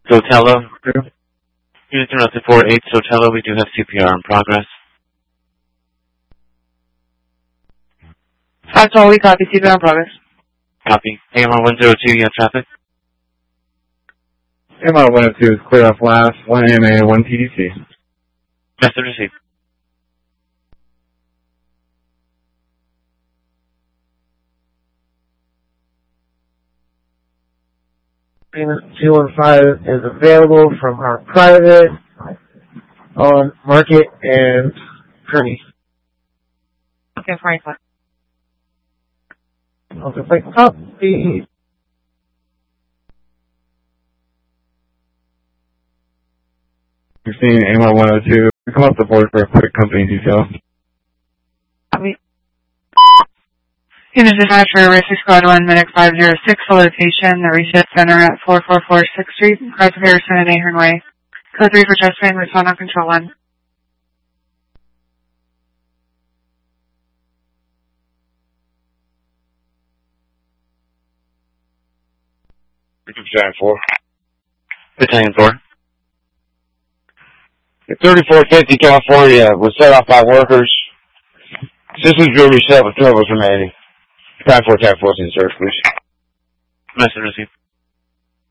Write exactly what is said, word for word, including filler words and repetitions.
Sotelo. Unit interrupted four eight Sotelo. We do have C P R in progress. That's all we copy. C P R in progress. Copy. A M R one zero two, you have traffic? A M R one oh two is clear off last, one A M A, one P D C. Message received. Payment two one five is available from our private on Market and Kearney. Okay, Franklin. Okay, thank you. You're seeing A M R one oh two. Come off the board for a quick company detail. Copy. Unit dispatch for Rescue Squad one, Medic five zero six, the location, the reset center at four four four sixth Street, across Harrison and Ahern Way. Code three for Chesapeake, respond on control one. Battalion four. Battalion four. thirty-four fifty California was set off by workers. Systems will reset with turbos remaining. Time for attack force in search, please. Message received.